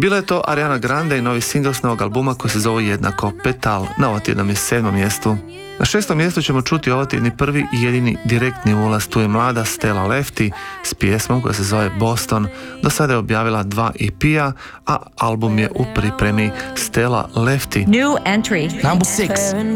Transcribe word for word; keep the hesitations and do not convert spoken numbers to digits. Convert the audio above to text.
Bila je to Ariana Grande i novi singl s novog albuma koji se zove jednako Petal. Na ovotjednom je sedmom mjestu. Na šestom mjestu ćemo čuti ovotjedni prvi i jedini direktni ulaz. Tu je mlada Stella Lefty s pjesmom koja se zove Boston. Do sada je objavila dva E P-a, a album je u pripremi. Stella Lefty. New entry. Number six.